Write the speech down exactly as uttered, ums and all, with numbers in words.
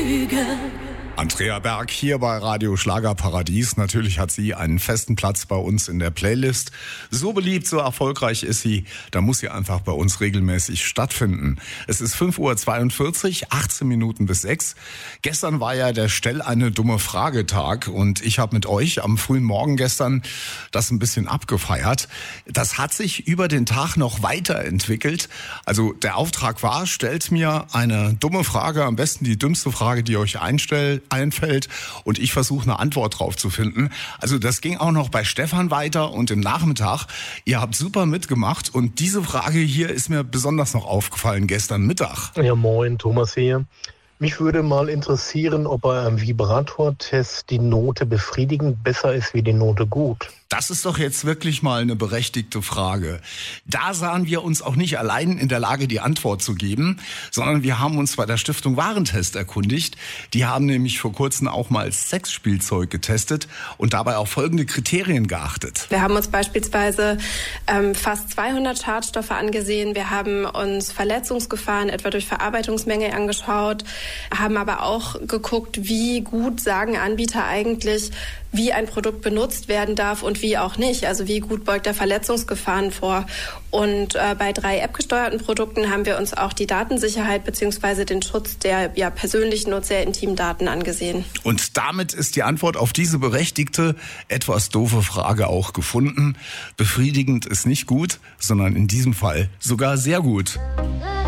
Lüge. Andrea Berg hier bei Radio Schlagerparadies. Natürlich hat sie einen festen Platz bei uns in der Playlist. So beliebt, so erfolgreich ist sie, da muss sie einfach bei uns regelmäßig stattfinden. Es ist fünf Uhr zweiundvierzig, achtzehn Minuten bis sechs. Gestern war ja der Stell eine dumme Frage-Tag und ich habe mit euch am frühen Morgen gestern das ein bisschen abgefeiert. Das hat sich über den Tag noch weiterentwickelt. Also der Auftrag war, stellt mir eine dumme Frage, am besten die dümmste Frage, die euch einstellt, einfällt und ich versuche eine Antwort drauf zu finden. Also das ging auch noch bei Stefan weiter und im Nachmittag. Ihr habt super mitgemacht und diese Frage hier ist mir besonders noch aufgefallen gestern Mittag. Ja, moin, Thomas hier. Mich würde mal interessieren, ob bei einem Vibrator-Test die Note befriedigend besser ist wie die Note gut. Das ist doch jetzt wirklich mal eine berechtigte Frage. Da sahen wir uns auch nicht allein in der Lage, die Antwort zu geben, sondern wir haben uns bei der Stiftung Warentest erkundigt. Die haben nämlich vor kurzem auch mal Sexspielzeug getestet und dabei auf folgende Kriterien geachtet. Wir haben uns beispielsweise ähm, fast zweihundert Schadstoffe angesehen. Wir haben uns Verletzungsgefahren etwa durch Verarbeitungsmenge angeschaut, haben aber auch geguckt, wie gut sagen Anbieter eigentlich, wie ein Produkt benutzt werden darf und wie auch nicht. Also wie gut beugt er Verletzungsgefahren vor. Und äh, bei drei App-gesteuerten Produkten haben wir uns auch die Datensicherheit bzw. den Schutz der ja, persönlichen und sehr intimen Daten angesehen. Und damit ist die Antwort auf diese berechtigte, etwas doofe Frage auch gefunden. Befriedigend ist nicht gut, sondern in diesem Fall sogar sehr gut.